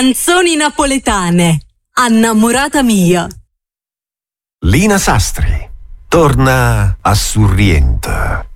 Canzoni napoletane. Annamorata mia. Lina Sastri torna a Sorrento.